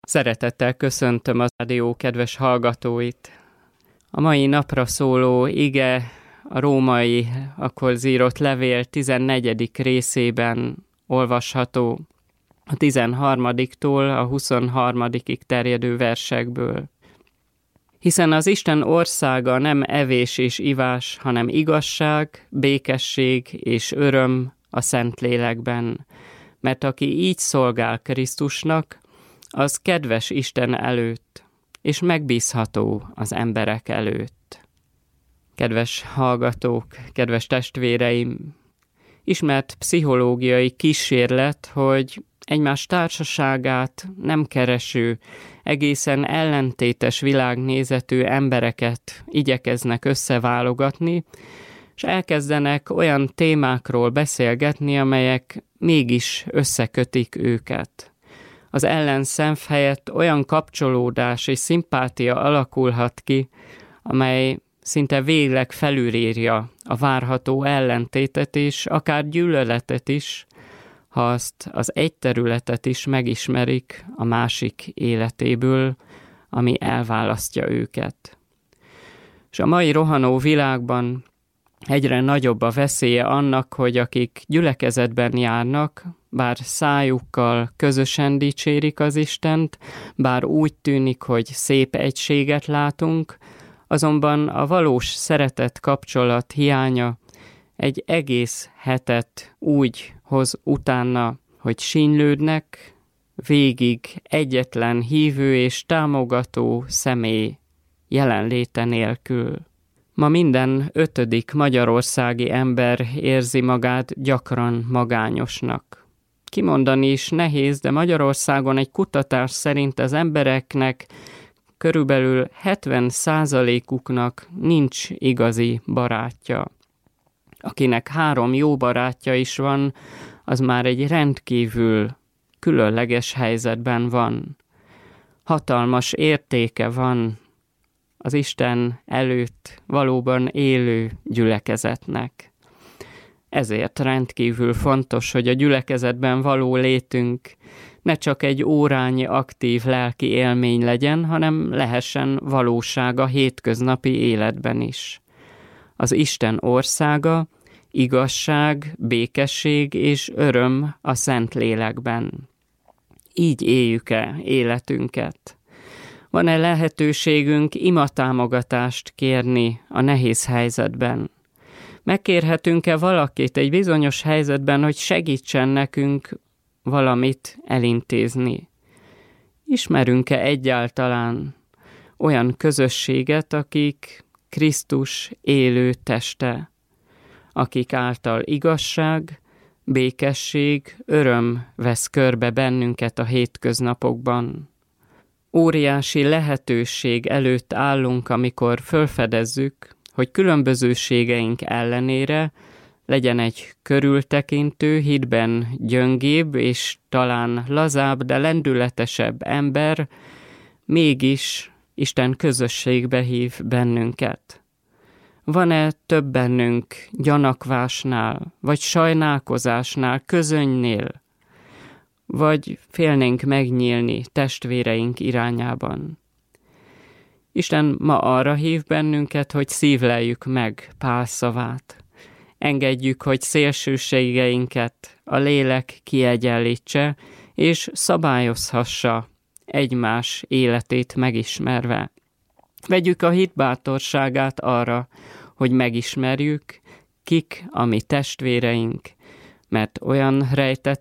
Szeretettel köszöntöm a rádió kedves hallgatóit. A mai napra szóló ige a római, akkor írott levél 14. részében olvasható, a 13-tól a 23. terjedő versekből. Hiszen az Isten országa nem evés és ivás, hanem igazság, békesség és öröm a Szentlélekben. Mert aki így szolgál Krisztusnak, az kedves Isten előtt, és megbízható az emberek előtt. Kedves hallgatók, kedves testvéreim, ismert pszichológiai kísérlet, hogy egymás társaságát nem kereső, egészen ellentétes világnézetű embereket igyekeznek összeválogatni, és elkezdenek olyan témákról beszélgetni, amelyek mégis összekötik őket. Az ellenszenv helyett olyan kapcsolódás és szimpátia alakulhat ki, amely szinte végleg felülírja a várható ellentétet és akár gyűlöletet is, ha azt az egy területet is megismerik a másik életéből, ami elválasztja őket. És a mai rohanó világban egyre nagyobb a veszélye annak, hogy akik gyülekezetben járnak, bár szájukkal közösen dicsérik az Istent, bár úgy tűnik, hogy szép egységet látunk, azonban a valós szeretet kapcsolat hiánya egy egész hetet úgy hoz utána, hogy sínylődnek, végig egyetlen hívő és támogató személy jelenléte nélkül. Ma minden 5. magyarországi ember érzi magát gyakran magányosnak. Kimondani is nehéz, de Magyarországon egy kutatás szerint az embereknek körülbelül 70%-uknak nincs igazi barátja. Akinek 3 jó barátja is van, az már egy rendkívül különleges helyzetben van. Hatalmas értéke van az Isten előtt valóban élő gyülekezetnek. Ezért rendkívül fontos, hogy a gyülekezetben való létünk ne csak egy órányi aktív lelki élmény legyen, hanem lehessen valóság a hétköznapi életben is. Az Isten országa, igazság, békesség és öröm a Szentlélekben. Így éljük-e életünket? Van-e lehetőségünk imatámogatást kérni a nehéz helyzetben? Megkérhetünk-e valakit egy bizonyos helyzetben, hogy segítsen nekünk valamit elintézni? Ismerünk-e egyáltalán olyan közösséget, akik Krisztus élő teste, akik által igazság, békesség, öröm vesz körbe bennünket a hétköznapokban? Óriási lehetőség előtt állunk, amikor fölfedezzük, hogy különbözőségeink ellenére legyen egy körültekintő, hitben gyöngébb és talán lazább, de lendületesebb ember, mégis Isten közösségbe hív bennünket. Van-e több bennünk gyanakvásnál, vagy sajnálkozásnál, közönynél, vagy félnénk megnyílni testvéreink irányában? Isten ma arra hív bennünket, hogy szívleljük meg Pál szavát. Engedjük, hogy szélsőségeinket a lélek kiegyenlítse, és szabályozhassa egymás életét megismerve. Vegyük a hit bátorságát arra, hogy megismerjük, kik a mi testvéreink, mert olyan rejtett